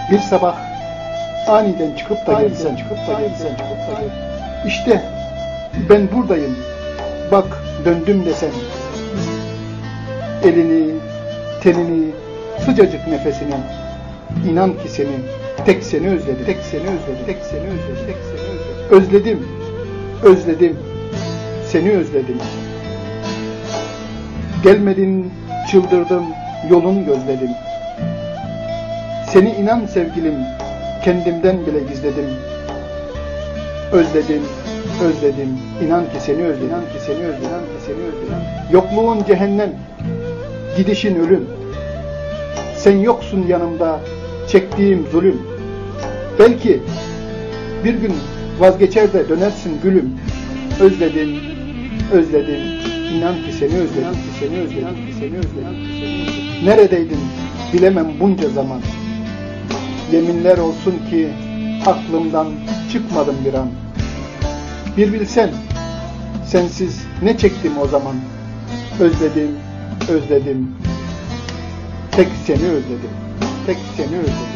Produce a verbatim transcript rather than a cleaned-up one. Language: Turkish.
Bir sabah aniden çıkıp da gelsen, çıkıp da gelsen, çıkıp da gel. İşte ben buradayım, bak döndüm desen. Elini, tenini, sıcacık nefesini, inan ki seni, tek seni özledim, tek seni özledim, tek seni özledim, tek seni özledim. Özledim, özledim, seni özledim. Gelmedin, çıldırdım, yolunu gözledim. Seni inan sevgilim, kendimden bile gizledim. Özledim, özledim, inan ki seni özledim, inan ki seni özledim, inan ki seni özledim. Yokluğun cehennem, gidişin ölüm. Sen yoksun yanımda, çektiğim zulüm. Belki bir gün vazgeçer de dönersin gülüm. Özledim, özledim, inan ki seni özledim, inan ki seni özledim, inan ki seni özledim. Neredeydin bilemem bunca zaman. Yeminler olsun ki aklımdan çıkmadım bir an. Bir bilsen, sensiz ne çektim o zaman. Özledim, özledim, tek seni özledim, tek seni özledim.